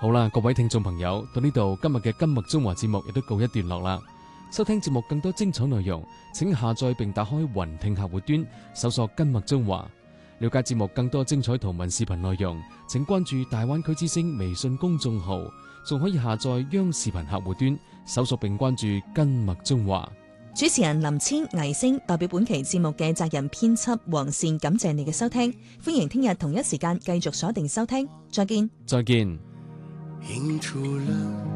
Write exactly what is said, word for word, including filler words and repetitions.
好啦，各位聽眾朋友，到呢度今日嘅今麥中華節目亦都告一段落啦。收聽節目更多精彩內容，請下載並打開雲聽客戶端，搜索今麥中華。了解節目更多精彩圖文視頻內容，請關注大灣區之聲微信公眾號，仲可以下載央視頻客戶端，搜索並關注今麥中華。 主持人林千、倪星代表本期節目嘅責任編輯黃善，感謝你嘅收聽，歡迎聽日同一時間繼續鎖定收聽，再見。 再見。